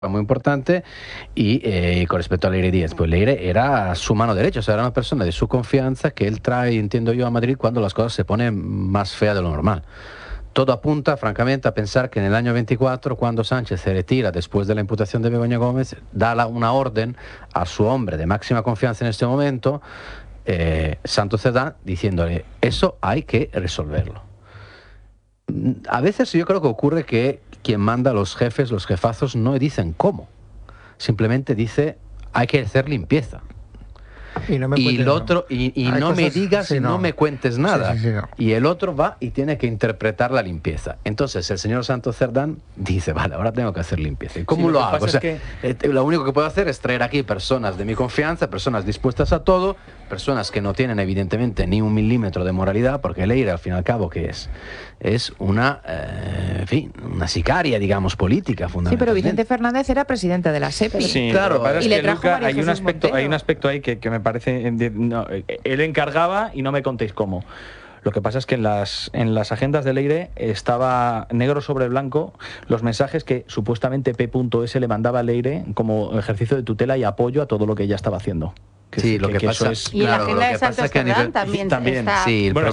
muy importante y con respecto a Leire Díaz, pues Leire era su mano derecha, o sea, era una persona de su confianza que él trae, entiendo yo, a Madrid cuando las cosas se ponen más feas de lo normal. Todo apunta, francamente, a pensar que en el año 24, cuando Sánchez se retira después de la imputación de Begoña Gómez, da una orden a su hombre de máxima confianza en este momento, Santos Cerdán, diciéndole, eso hay que resolverlo. A veces yo creo que ocurre que quien manda, los jefes, los jefazos, no dicen cómo. Simplemente dice, hay que hacer limpieza. Y no me digas, sí, no me cuentes nada. Sí, no. Y el otro va y tiene que interpretar la limpieza. Entonces el señor Santos Cerdán dice, vale, ahora tengo que hacer limpieza. ¿Y cómo lo hago? O sea, lo único que puedo hacer es traer aquí personas de mi confianza, personas dispuestas a todo, personas que no tienen evidentemente ni un milímetro de moralidad, porque Leire, al fin y al cabo, ¿qué es? Es una, en fin, una sicaria, digamos, política, fundamentalmente. Sí, pero Vicente Fernández era presidente de la SEPI. Sí, claro. Y le trajo hay un aspecto ahí que me parece... No, él encargaba y no me contéis cómo. Lo que pasa es que en las agendas de Leire estaba negro sobre blanco los mensajes que supuestamente P.S. le mandaba a Leire como ejercicio de tutela y apoyo a todo lo y esta agenda de Santos Cerdán también está... Sí, el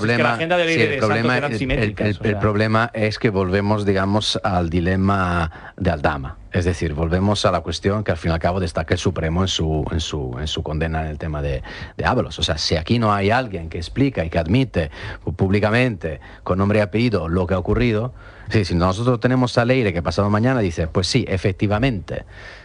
problema es que volvemos, digamos, al dilema de Aldama. Es decir, volvemos a la cuestión que al fin y al cabo destaca el Supremo en su condena en el tema de Ábalos. O sea, si aquí no hay alguien que explica y que admite públicamente, con nombre y apellido, lo que ha ocurrido, si nosotros tenemos a Leire que pasado mañana dice, pues sí, efectivamente,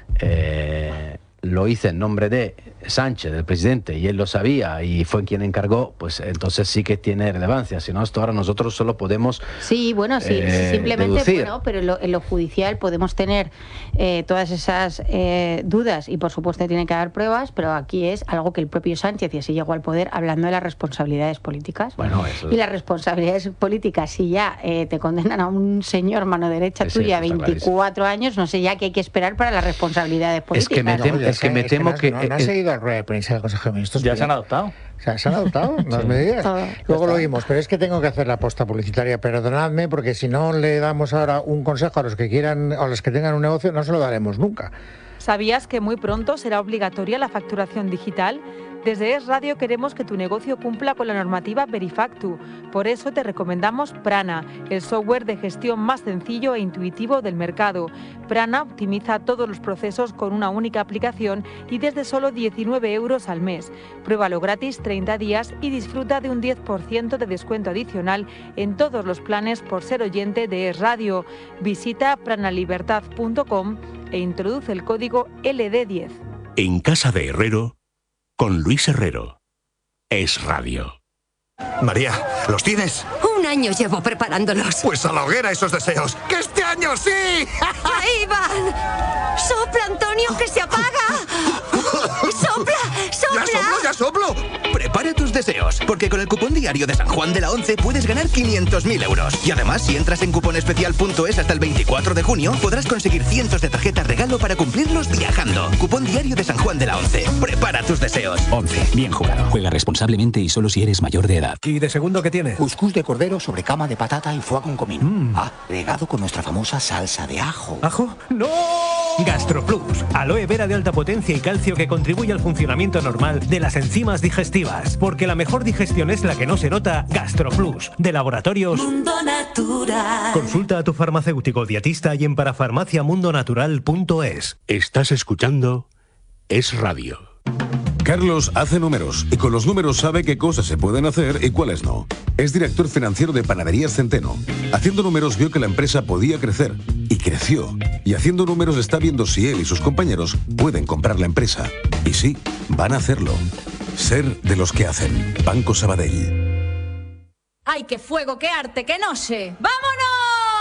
lo hice en nombre de Sánchez, del presidente, y él lo sabía y fue quien encargó, pues entonces sí que tiene relevancia. Si no, esto ahora nosotros solo podemos simplemente, deducir. Pero en lo judicial podemos tener todas esas dudas y por supuesto tiene que haber pruebas, pero aquí es algo que el propio Sánchez, y así llegó al poder, hablando de las responsabilidades políticas. Y las responsabilidades políticas, si ya te condenan a un señor mano derecha tuya 24 años, no sé ya qué hay que esperar para las responsabilidades políticas. Es que me temo que... No ha seguido la rueda de prensa del Consejo de Ministros. Ya se han adoptado. ¿Se han adoptado las medidas? Luego lo oímos, pero es que tengo que hacer la aposta publicitaria. Perdonadme, porque si no le damos ahora un consejo a los que quieran, a los que tengan un negocio, no se lo daremos nunca. ¿Sabías que muy pronto será obligatoria la facturación digital? Desde Es Radio queremos que tu negocio cumpla con la normativa Verifactu. Por eso te recomendamos Prana, el software de gestión más sencillo e intuitivo del mercado. Prana optimiza todos los procesos con una única aplicación y desde solo 19 € al mes. Pruébalo gratis 30 días y disfruta de un 10% de descuento adicional en todos los planes por ser oyente de Es Radio. Visita pranalibertad.com e introduce el código LD10. En Casa de Herrero, con Luis Herrero. Es Radio. María, ¿los tienes? Un año llevo preparándolos. Pues a la hoguera esos deseos. ¡Que este año sí! ¡Ahí van! ¡Sopla, Antonio, que se apaga! ¡Sopla, sopla! ¡Ya soplo! Prepara tus deseos, porque con el cupón diario de San Juan de la Once puedes ganar 500.000 euros. Y además, si entras en cuponespecial.es hasta el 24 de junio, podrás conseguir cientos de tarjetas regalo para cumplirlos viajando. Cupón diario de San Juan de la Once. Prepara tus deseos. 11. Bien jugado. Juega responsablemente y solo si eres mayor de edad. ¿Y de segundo qué tiene? Cuscús de cordero sobre cama de patata y foie con comino. Regado con nuestra famosa salsa de ajo. ¿Ajo? ¡No! GastroPlus. Aloe vera de alta potencia y calcio que contribuye al funcionamiento normal de las enzimas digestivas. Porque la mejor digestión es la que no se nota. GastroPlus. De Laboratorios Mundo Natural. Consulta a tu farmacéutico dietista y en parafarmaciamundonatural.es. Estás escuchando Es Radio. Carlos hace números y con los números sabe qué cosas se pueden hacer y cuáles no. Es director financiero de Panaderías Centeno. Haciendo números vio que la empresa podía crecer y creció. Y haciendo números está viendo si él y sus compañeros pueden comprar la empresa. Y sí, van a hacerlo. Ser de los que hacen. Banco Sabadell. ¡Ay, qué fuego, qué arte, qué noche! ¡Vámonos!